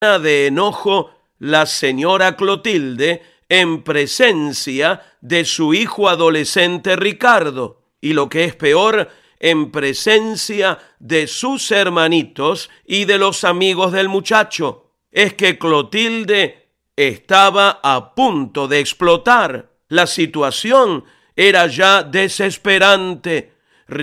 de enojo la señora Clotilde en presencia de su hijo adolescente Ricardo, y lo que es peor, en presencia de sus hermanitos y de los amigos del muchacho. Es que Clotilde estaba a punto de explotar. La situación era ya desesperante.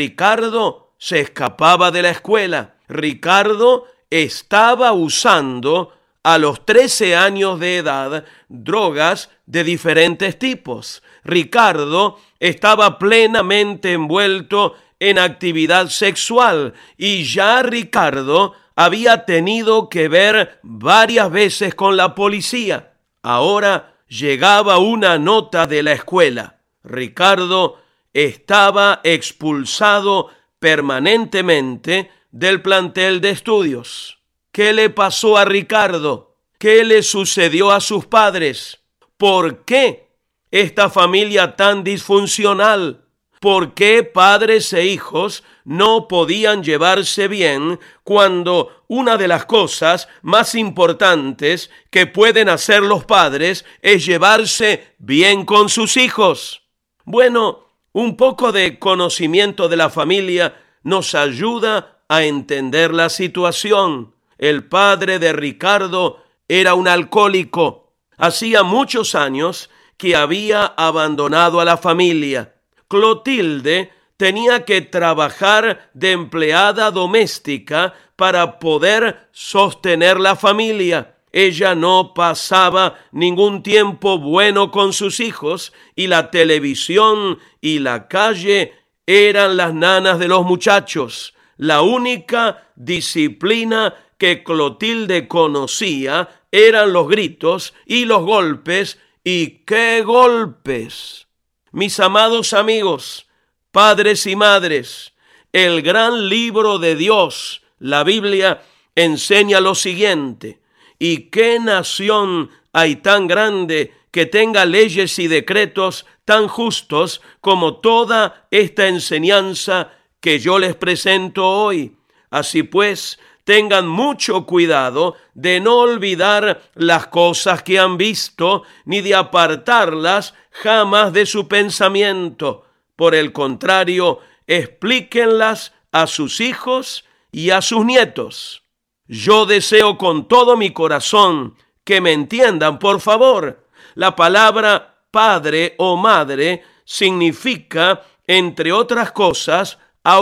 Ricardo se escapaba de la escuela. Ricardo estaba usando a los 13 años de edad drogas de diferentes tipos. Ricardo estaba plenamente envuelto en actividad sexual y ya Ricardo había tenido que ver varias veces con la policía. Ahora llegaba una nota de la escuela. Ricardo estaba expulsado permanentemente del plantel de estudios. ¿Qué le pasó a Ricardo? ¿Qué le sucedió a sus padres? ¿Por qué esta familia tan disfuncional? ¿Por qué padres e hijos no podían llevarse bien cuando una de las cosas más importantes que pueden hacer los padres es llevarse bien con sus hijos? Bueno, un poco de conocimiento de la familia nos ayuda a entender la situación. El padre de Ricardo era un alcohólico. Hacía muchos años que había abandonado a la familia. Clotilde tenía que trabajar de empleada doméstica para poder sostener la familia. Ella no pasaba ningún tiempo bueno con sus hijos y la televisión y la calle eran las nanas de los muchachos. La única disciplina que Clotilde conocía eran los gritos y los golpes. ¿Y qué golpes? Mis amados amigos, padres y madres, el gran libro de Dios, la Biblia, enseña lo siguiente: ¿y qué nación hay tan grande que tenga leyes y decretos tan justos como toda esta enseñanza que yo les presento hoy? Así pues, tengan mucho cuidado de no olvidar las cosas que han visto, ni de apartarlas jamás de su pensamiento. Por el contrario, explíquenlas a sus hijos y a sus nietos. Yo deseo con todo mi corazón que me entiendan, por favor. La palabra padre o madre significa, entre otras cosas,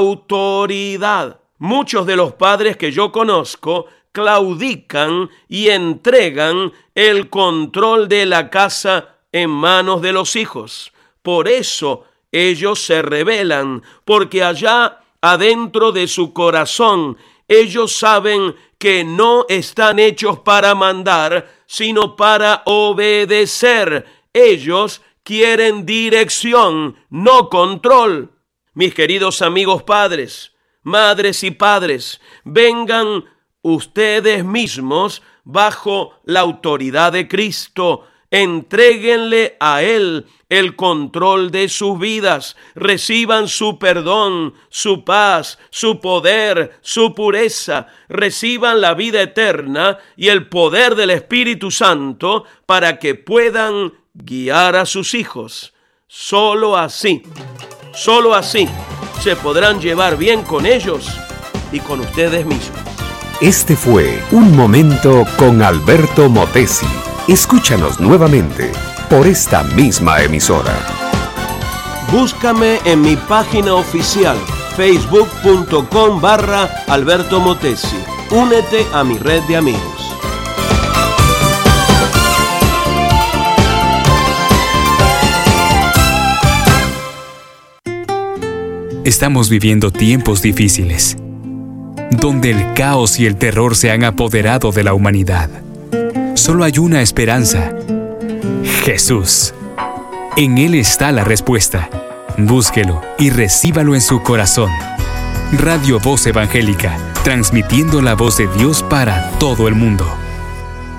autoridad. Muchos de los padres que yo conozco claudican y entregan el control de la casa en manos de los hijos. Por eso ellos se rebelan, porque allá adentro de su corazón ellos saben que no están hechos para mandar, sino para obedecer. Ellos quieren dirección, no control. Mis queridos amigos padres, madres y padres, vengan ustedes mismos bajo la autoridad de Cristo. Entréguenle a Él el control de sus vidas. Reciban su perdón, su paz, su poder, su pureza. Reciban la vida eterna y el poder del Espíritu Santo para que puedan guiar a sus hijos. Solo así se podrán llevar bien con ellos y con ustedes mismos. Este fue Un Momento con Alberto Motesi. Escúchanos nuevamente por esta misma emisora. Búscame en mi página oficial facebook.com/Alberto Motesi. Únete a mi red de amigos. Estamos viviendo tiempos difíciles, donde el caos y el terror se han apoderado de la humanidad. Solo hay una esperanza: Jesús. En Él está la respuesta. Búsquelo y recíbalo en su corazón. Radio Voz Evangélica, transmitiendo la voz de Dios para todo el mundo.